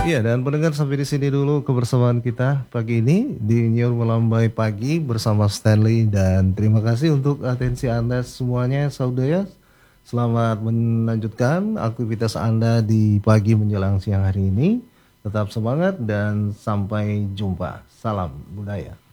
Iya, dan pendengar sampai di sini dulu kebersamaan kita pagi ini di Nyur Melambai Pagi bersama Stanley, dan terima kasih untuk atensi Anda semuanya saudara. Selamat melanjutkan aktivitas Anda di pagi menjelang siang hari ini. Tetap semangat dan sampai jumpa. Salam budaya.